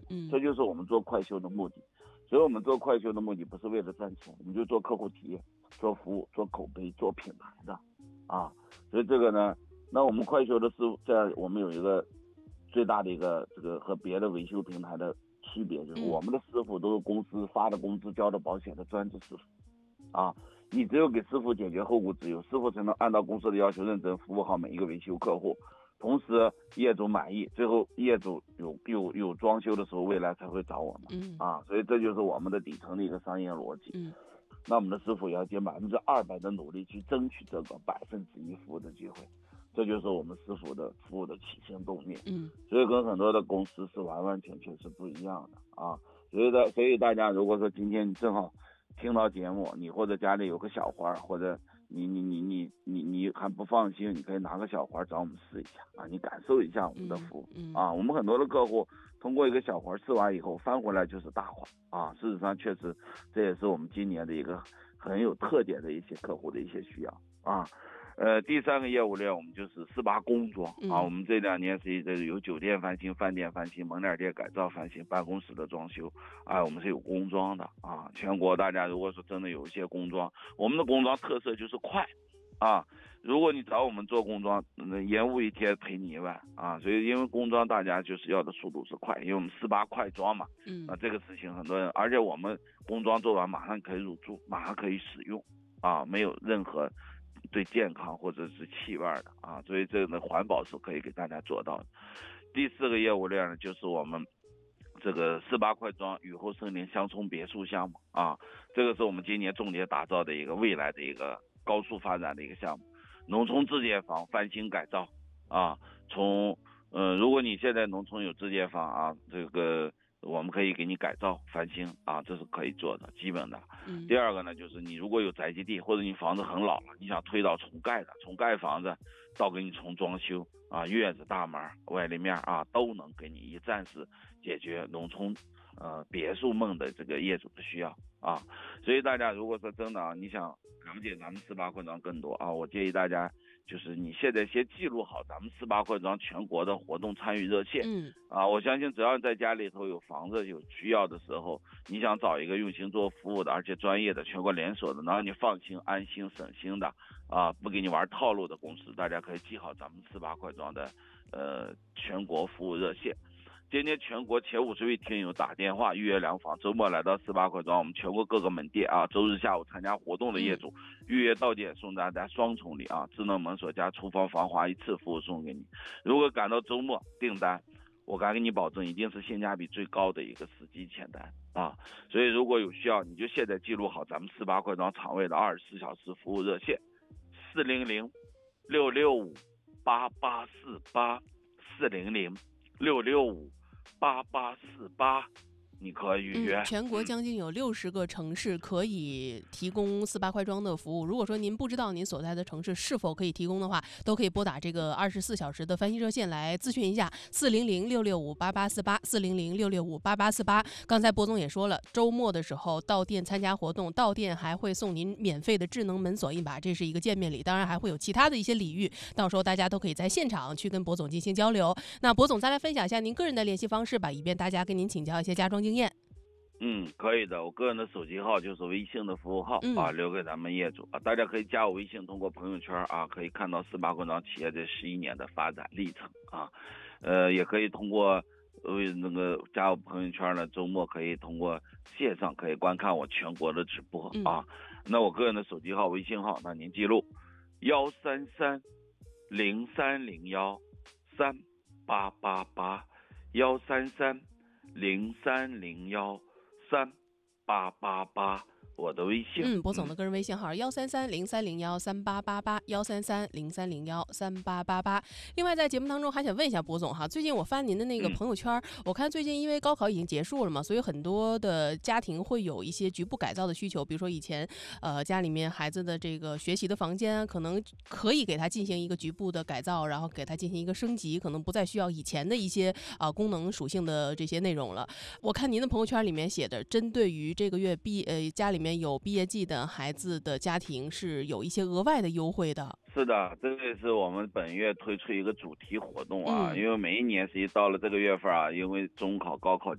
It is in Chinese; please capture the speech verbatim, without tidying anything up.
嗯， 这就是我们做快修的目的。所以我们做快修的目的不是为了赚钱，我们就做客户体验、做服务、做口碑、做品牌的啊。所以这个呢，那我们快修的师傅，这样我们有一个最大的一个这个和别的维修平台的区别，就是我们的师傅都是公司发的工资、交的保险的专职师傅啊。你只有给师傅解决后顾之忧，师傅才能按照公司的要求认真服务好每一个维修客户，同时业主满意，最后业主有有有装修的时候，未来才会找我们。 嗯啊，所以这就是我们的底层的一个商业逻辑。 嗯， 那我们的师傅也要尽百分之二百的努力去争取这个百分之一服务的机会，这就是我们师傅的服务的起心动念。 嗯， 所以跟很多的公司是完完全全是不一样的啊。所以的，所以大家如果说今天你正好听到节目，你或者家里有个小花，或者你你你你你你还不放心，你可以拿个小花找我们试一下啊，你感受一下我们的服务、 嗯嗯、 啊。我们很多的客户通过一个小花试完以后翻回来就是大花啊。事实上确实这也是我们今年的一个很有特点的一些客户的一些需要啊。呃，第三个业务链我们就是四八工装啊，我们这两年是这有酒店翻新、饭店翻新、门脸店改造翻新、办公室的装修，啊，我们是有工装的啊。全国大家如果说真的有一些工装，我们的工装特色就是快啊。如果你找我们做工装，延误一天赔你一万啊。所以因为工装大家就是要的速度是快，因为我们四八快装嘛，嗯，那这个事情很多人，而且我们工装做完马上可以入住，马上可以使用啊，没有任何对健康或者是气味的啊，所以这个呢环保是可以给大家做到的。第四个业务链呢，就是我们这个四八快装雨后森林乡村别墅项目啊，这个是我们今年重点打造的一个未来的一个高速发展的一个项目。农村自建房翻新改造啊，从呃如果你现在农村有自建房啊，这个我们可以给你改造翻新啊，这是可以做的基本的。嗯、第二个呢，就是你如果有宅基地或者你房子很老了，你想推倒重盖的，重盖房子到给你重装修啊，院子大门外立面啊，都能给你一站式解决农村呃别墅梦的这个业主的需要啊。所以大家如果说真的啊，你想了解咱们四八快装更多啊，我建议大家就是你现在先记录好咱们四八快装全国的活动参与热线。嗯啊，我相信只要你在家里头有房子有需要的时候，你想找一个用心做服务的而且专业的全国连锁的能让你放心安心省心的啊，不给你玩套路的公司，大家可以记好咱们四八快装的呃全国服务热线。今天全国前五十位听友打电话预约两房，周末来到四八快装，我们全国各个门店啊，周日下午参加活动的业主、嗯、预约到店送大家双重礼啊，智能门锁加厨房防滑一次服务送给你。如果赶到周末订单，我敢给你保证一定是性价比最高的一个司机签单啊。所以如果有需要，你就现在记录好咱们四八快装厂位的二十四小时服务热线四零零六六五八八四八四零零六六五八八四八，你可以预约、 嗯、全国将近有六十个城市可以提供四八快装的服务。如果说您不知道您所在的城市是否可以提供的话，都可以拨打这个二十四小时的翻新热线来咨询一下，四零零六六五八八四八四零零六六五八八四八。刚才博总也说了，周末的时候到店参加活动，到店还会送您免费的智能门锁一把，这是一个见面礼，当然还会有其他的一些礼遇，到时候大家都可以在现场去跟博总进行交流。那博总再来分享一下您个人的联系方式吧，以便大家跟您请教一些家装经验。 嗯，可以的。我个人的手机号就是微信的服务号、嗯、啊，留给咱们业主啊。大家可以加我微信，通过朋友圈啊，可以看到四八快装企业这十一年的发展历程啊。呃，也可以通过呃那个加我朋友圈呢，周末可以通过线上可以观看我全国的直播、嗯、啊。那我个人的手机号、微信号，那您记录幺三三零三零幺三八八八幺三三零三零幺。三八八八，我的微信。 嗯，博总的个人微信号幺三三零三零幺三八八八幺三三零三零幺三八八八。另外，在节目当中还想问一下博总哈，最近我翻您的那个朋友圈、嗯，我看最近因为高考已经结束了嘛，所以很多的家庭会有一些局部改造的需求，比如说以前呃家里面孩子的这个学习的房间，可能可以给他进行一个局部的改造，然后给他进行一个升级，可能不再需要以前的一些啊、呃、功能属性的这些内容了。我看您的朋友圈里面写的，针对于这个月毕呃家里面有毕业季的孩子的家庭是有一些额外的优惠的。 是的，这也是我们本月推出一个主题活动啊、嗯、因为每一年实际到了这个月份啊，因为中考高考